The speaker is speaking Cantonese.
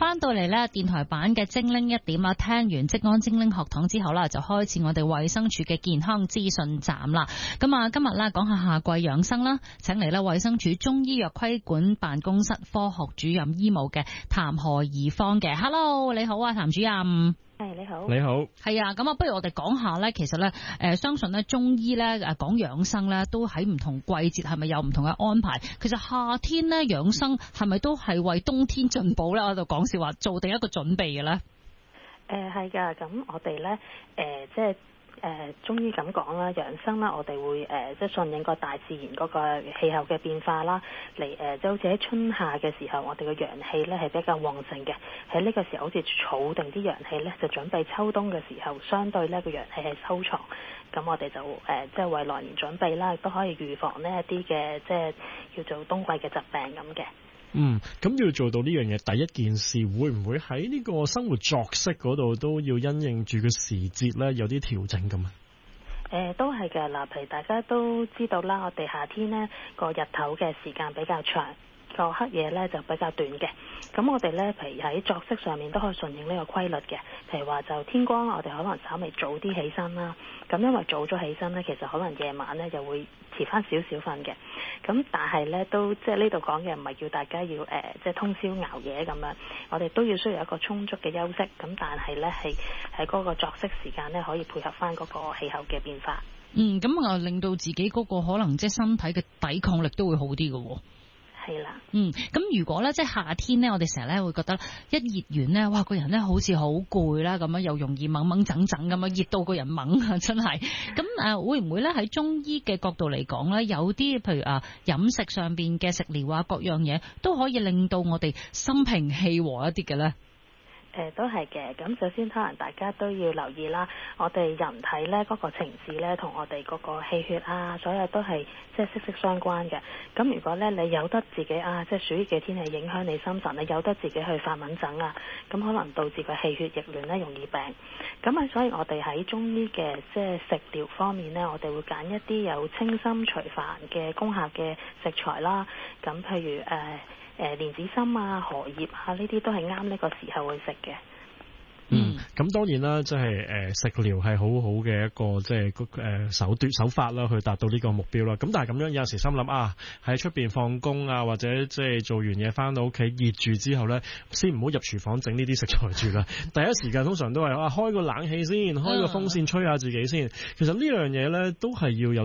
翻到嚟咧，電台版嘅精靈一點啊，聽完職安精靈學堂之後啦，就開始我哋衛生署嘅健康資訊站啦。咁啊，今日咧講下夏季養生啦，請嚟咧衛生署中醫藥規管辦公室科學主任醫務嘅譚何宜芳嘅。Hello， 你好啊，譚主任。 係你好， 你好， 係啊，咁啊，不如我哋講下咧，其實咧，相信咧中醫咧講養生咧，都喺唔同季節係咪有唔同嘅安排？其實夏天咧養生係咪都係為冬天進補咧？我度講笑話，做定一個準備嘅咧。 係噶，咁我哋咧，即係。中醫咁講啦，養生啦，我哋會即係順應個大自然嗰個氣候嘅變化啦，嚟即係好似喺春夏嘅時候，我哋嘅陽氣咧係比較旺盛嘅，喺呢個時候好似儲定啲陽氣咧，就準備秋冬嘅時候，相對咧個陽氣係收藏，咁我哋就即係為來年準備啦，亦都可以預防呢一啲嘅即係叫做冬季嘅疾病咁嘅。 咁要做到呢樣嘢，第一件事會唔會喺呢個生活作息嗰度都要因應住個時節咧有啲調整咁啊？ 都係嘅，嗱，譬如大家都知道啦，我哋夏天呢個日頭嘅時間比較長，個黑夜咧就比較短嘅。咁我哋咧，譬如喺作息上面都可以順應呢個規律嘅。譬如話就天光，我哋可能稍微早啲起身啦。咁因為早咗起身咧，其實可能夜晚咧又會遲翻少少瞓嘅。咁但係咧都即係呢度講嘅唔係叫大家要即係通宵熬夜咁樣。我哋都要需要一個充足嘅休息。咁但係咧係喺嗰個作息時間咧可以配合翻嗰個氣候嘅變化。 咁啊令到自己嗰個可能即係身體嘅抵抗力都會好啲嘅。 係啦， 咁如果咧即係夏天咧，我哋成日咧會覺得一熱完咧，哇個人咧好似好攰啦，咁樣又容易掹掹整整咁樣，熱到個人懵啊，真係。咁會唔會咧喺中醫嘅角度嚟講咧，有啲譬如飲食上邊嘅食療啊，各樣嘢都可以令到我哋心平氣和一啲嘅咧？ 都係嘅，咁首先可能大家都要留意啦，我哋人體咧嗰個情志咧同我哋嗰個氣血啊，所有都係即係息息相關嘅。咁如果咧你有得自己即係暑熱嘅天氣影響你心神，你有得自己去發蚊疹啊，咁可能導致個氣血逆亂咧容易病。咁所以我哋喺中醫嘅即係食療方面咧，我哋會揀一啲有清心除煩嘅功效嘅食材啦。咁譬如蓮子心啊、荷葉啊，呢啲都係啱呢個時候去食嘅。 咁當然啦，即係食療係好好嘅一個即係手法啦，去達到呢個目標啦。咁但係咁樣有時心諗喺出邊放工或者即係做完嘢翻到屋企熱住之後咧，先唔好入廚房整呢啲食材住啦。第一時間通常都係開個冷氣先，開個風扇吹下自己先。其實呢樣嘢咧都係要有